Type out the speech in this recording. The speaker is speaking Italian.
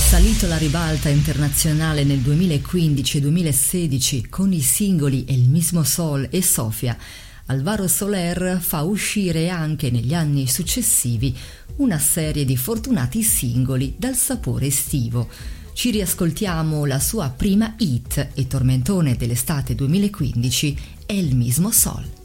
Salito alla ribalta internazionale nel 2015 e 2016 con i singoli El Mismo Sol e Sofia, Alvaro Soler fa uscire anche negli anni successivi una serie di fortunati singoli dal sapore estivo. Ci riascoltiamo la sua prima hit e tormentone dell'estate 2015, El Mismo Sol.